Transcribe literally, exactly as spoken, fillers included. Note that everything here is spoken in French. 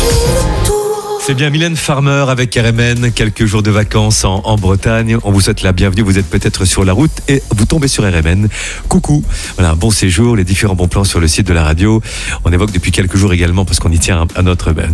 C'est bien Mylène Farmer avec R M N, quelques jours de vacances en, en Bretagne. On vous souhaite la bienvenue, vous êtes peut-être sur la route et vous tombez sur R M N. Coucou, voilà, un bon séjour, les différents bons plans sur le site de la radio. On évoque depuis quelques jours également, parce qu'on y tient à notre